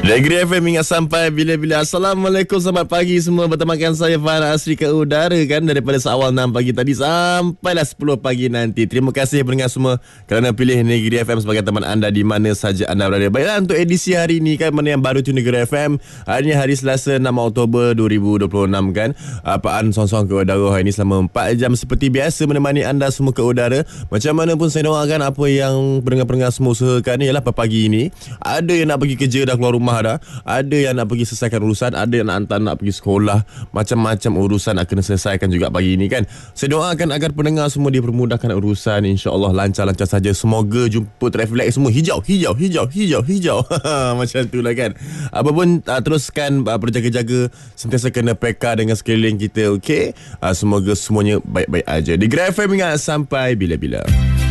Negeri FM ingat sampai bila-bila. Assalamualaikum, selamat pagi semua. Bertemakan saya Farah Asri ke udara kan, daripada seawal 6 pagi tadi sampailah 10 pagi nanti. Terima kasih pendengar semua kerana pilih Negeri FM sebagai teman anda di mana saja anda berada. Baiklah, untuk edisi hari ini kan, mana yang baru tu Negeri FM. Hari ini hari Selasa 6 Oktober 2026 kan. Apaan song-song ke udara hari ini selama 4 jam seperti biasa menemani anda semua ke udara. Macam mana pun saya doakan apa yang pendengar-pendengar semua usahakan ialah pagi ini. Ada yang nak pergi kerja dah keluar rumah dah, ada yang nak pergi selesaikan urusan, ada yang nak hantar nak pergi sekolah, macam-macam urusan nak kena selesaikan juga pagi ini kan. Saya doakan agar pendengar semua dipermudahkan urusan, insya-Allah lancar-lancar saja. Semoga jumpa traffic light semua hijau macam tu lah kan. Apapun teruskan berjaga-jaga, sentiasa kena peka dengan sekeliling kita, okey. Semoga semuanya baik-baik aja. Di Grab FM ingat sampai bila-bila.